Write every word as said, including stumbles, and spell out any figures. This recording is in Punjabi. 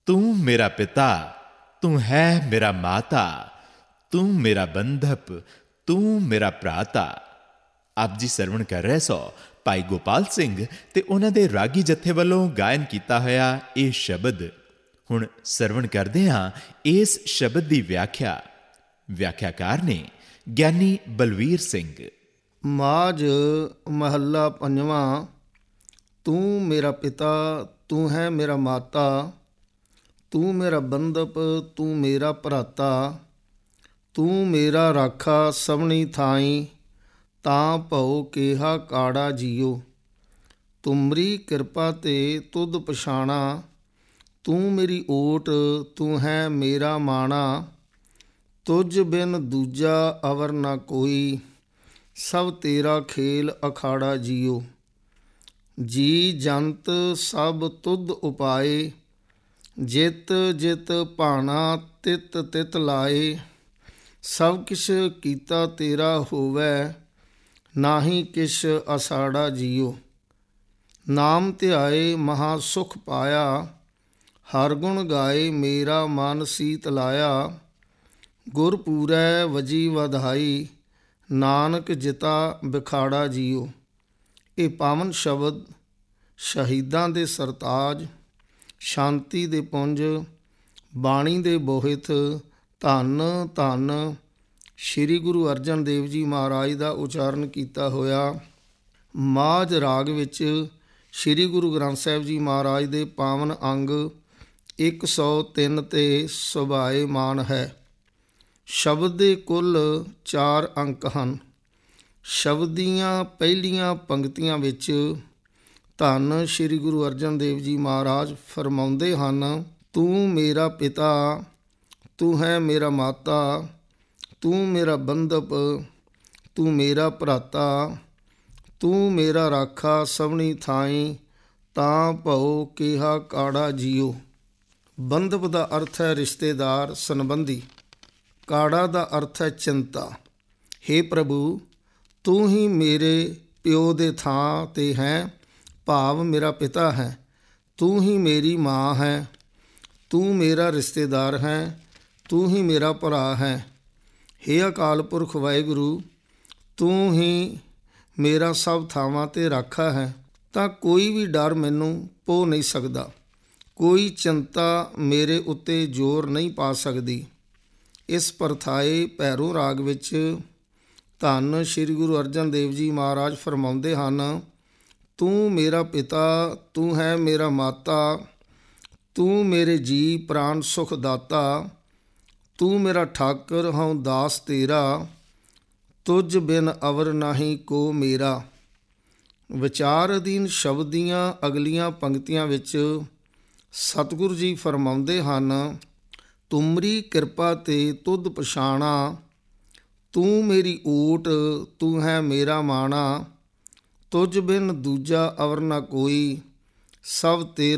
ਤੂੰ ਮੇਰਾ ਪਿਤਾ, ਤੂੰ ਹੈ ਮੇਰਾ ਮਾਤਾ, ਤੂੰ ਮੇਰਾ ਬੰਧਪ, ਤੂੰ ਮੇਰਾ ਭਰਾਤਾ। ਆਪ ਜੀ ਸਰਵਣ ਕਰ ਰਹੇ ਸੋ ਭਾਈ ਗੋਪਾਲ ਸਿੰਘ ਤੇ ਉਹਨਾਂ ਦੇ ਰਾਗੀ ਜਥੇ ਵੱਲੋਂ ਗਾਇਨ ਕੀਤਾ ਹੋਇਆ ਇਹ ਸ਼ਬਦ। ਹੁਣ ਸਰਵਣ ਕਰਦੇ ਹਾਂ ਇਸ ਸ਼ਬਦ ਦੀ ਵਿਆਖਿਆ। ਵਿਆਖਿਆਕਾਰ ਨੇ ਗਿਆਨੀ ਬਲਵੀਰ ਸਿੰਘ। ਮਾਝ ਮਹੱਲਾ ਪੰਜਵਾਂ। ਤੂੰ ਮੇਰਾ ਪਿਤਾ, ਤੂੰ ਹੈ ਮੇਰਾ ਮਾਤਾ, ਤੂੰ ਮੇਰਾ ਬੰਧਪ, ਤੂੰ ਮੇਰਾ ਭਰਾਤਾ, ਤੂੰ ਮੇਰਾ ਰਾਖਾ ਸਭਨੀ ਥਾਈ, ਤਾਂ ਭਉ ਕੇਹਾ ਕਾੜਾ ਜੀਓ। ਤੁਮਰੀ ਕਿਰਪਾ ਤੇ ਤੁਧ ਪਛਾਣਾ, ਤੂੰ ਮੇਰੀ ਓਟ, ਤੂੰ ਹੈ ਮੇਰਾ ਮਾਣਾ। ਤੁਝ ਬਿਨ ਦੂਜਾ ਅਵਰ ਨਾ ਕੋਈ, ਸਭ ਤੇਰਾ ਖੇਲ ਅਖਾੜਾ ਜੀਓ। ਜੀ ਜੰਤ ਸਭ ਤੁਧ ਉਪਾਏ, ਜਿਤ ਜਿਤ ਭਾਣਾ ਤਿਤ ਤਿਤ ਲਾਏ। ਸਭ ਕਿਛ ਕੀਤਾ ਤੇਰਾ ਹੋਵੈ, ਨਾਹੀ ਕਿਛ ਅਸਾੜਾ ਜੀਓ। ਨਾਮ ਧਿਆਏ ਮਹਾ ਸੁਖ ਪਾਇਆ, ਹਰ ਗੁਣ ਗਾਏ ਮੇਰਾ ਮਨ ਸੀਤ ਲਾਇਆ। ਗੁਰ ਪੂਰੈ ਵਜੀ ਵਧਾਈ, ਨਾਨਕ ਜਿਤਾ ਬਿਖਾੜਾ ਜੀਓ। ਇਹ ਪਾਵਨ ਸ਼ਬਦ ਸ਼ਹੀਦਾਂ ਦੇ ਸਰਤਾਜ, ਸ਼ਾਂਤੀ ਦੇ ਪੁੰਜ, ਬਾਣੀ ਦੇ ਬੋਹਿਥ, ਧੰਨ ਧੰਨ ਸ਼੍ਰੀ ਗੁਰੂ ਅਰਜਨ ਦੇਵ ਜੀ ਮਹਾਰਾਜ ਦਾ ਉਚਾਰਨ ਕੀਤਾ ਹੋਇਆ ਮਾਝ ਰਾਗ ਵਿੱਚ ਸ਼੍ਰੀ ਗੁਰੂ ਗ੍ਰੰਥ ਸਾਹਿਬ ਜੀ ਮਹਾਰਾਜ ਦੇ ਪਾਵਨ ਅੰਗ ਇੱਕ ਸੌ ਤਿੰਨ 'ਤੇ ਸੁਭਾਏਮਾਨ ਹੈ। ਸ਼ਬਦ ਦੇ ਕੁੱਲ ਚਾਰ ਅੰਕ ਹਨ। ਸ਼ਬਦ ਦੀਆਂ ਪਹਿਲੀਆਂ ਪੰਕਤੀਆਂ ਵਿੱਚ ਧੰਨ ਸ਼੍ਰੀ ਗੁਰੂ ਅਰਜਨ ਦੇਵ ਜੀ ਮਹਾਰਾਜ ਫਰਮਾਉਂਦੇ ਹਨ, ਤੂੰ ਮੇਰਾ ਪਿਤਾ, ਤੂੰ ਹੈ ਮੇਰਾ ਮਾਤਾ, ਤੂੰ ਮੇਰਾ ਬੰਧਪ, ਤੂੰ ਮੇਰਾ ਭਰਾਤਾ, ਤੂੰ ਮੇਰਾ ਰਾਖਾ ਸਭਨੀ ਥਾਈ, ਤਾਂ ਭਉ ਕੇਹਾ ਕਾੜਾ ਜੀਓ। ਬੰਧਪ ਦਾ ਅਰਥ ਹੈ ਰਿਸ਼ਤੇਦਾਰ, ਸੰਬੰਧੀ। ਕਾੜਾ ਦਾ ਅਰਥ ਹੈ ਚਿੰਤਾ। ਹੇ ਪ੍ਰਭੂ, ਤੂੰ ਹੀ ਮੇਰੇ ਪਿਓ ਦੇ ਥਾਂ 'ਤੇ ਹੈ, ਭਾਵ ਮੇਰਾ ਪਿਤਾ ਹੈ। ਤੂੰ ਹੀ ਮੇਰੀ ਮਾਂ ਹੈ, ਤੂੰ ਮੇਰਾ ਰਿਸ਼ਤੇਦਾਰ ਹੈ, ਤੂੰ ਹੀ ਮੇਰਾ ਭਰਾ ਹੈ। ਹੇ ਅਕਾਲ ਪੁਰਖ ਵਾਹਿਗੁਰੂ, ਤੂੰ ਹੀ ਮੇਰਾ ਸਭ ਥਾਵਾਂ 'ਤੇ ਰਾਖਾ ਹੈ, ਤਾਂ ਕੋਈ ਵੀ ਡਰ ਮੈਨੂੰ ਪੋ ਨਹੀਂ ਸਕਦਾ, ਕੋਈ ਚਿੰਤਾ ਮੇਰੇ ਉੱਤੇ ਜ਼ੋਰ ਨਹੀਂ ਪਾ ਸਕਦੀ। ਇਸ ਪਰਥਾਏ ਭੈਰੋ ਰਾਗ ਵਿੱਚ ਧੰਨ ਸ਼੍ਰੀ ਗੁਰੂ ਅਰਜਨ ਦੇਵ ਜੀ ਮਹਾਰਾਜ ਫਰਮਾਉਂਦੇ ਹਨ, ਤੂੰ ਮੇਰਾ ਪਿਤਾ, ਤੂੰ ਹੈ ਮੇਰਾ ਮਾਤਾ, ਤੂੰ ਮੇਰੇ ਜੀ ਪ੍ਰਾਣ ਸੁਖ ਦਾਤਾ, ਤੂੰ ਮੇਰਾ ਠਾਕਰ ਹਉ ਦਾਸ ਤੇਰਾ, ਤੁਝ ਬਿਨ ਅਵਰ ਨਾਹੀ ਕੋ ਮੇਰਾ। ਵਿਚਾਰ ਅਧੀਨ ਸ਼ਬਦ ਦੀਆਂ ਅਗਲੀਆਂ ਪੰਕਤੀਆਂ ਵਿੱਚ ਸਤਿਗੁਰੂ ਜੀ ਫਰਮਾਉਂਦੇ ਹਨ, ਤੁਮਰੀ ਕਿਰਪਾ ਤੇ ਤੁਧ ਪਛਾਣਾ, ਤੂੰ ਮੇਰੀ ਓਟ, ਤੂੰ ਹੈ ਮੇਰਾ ਮਾਣਾ। ਤੁਝ ਬਿਨ ਦੂਜਾ ਅਵਰ ਨਾ ਕੋਈ, ਸਭ ਤੇਰਾ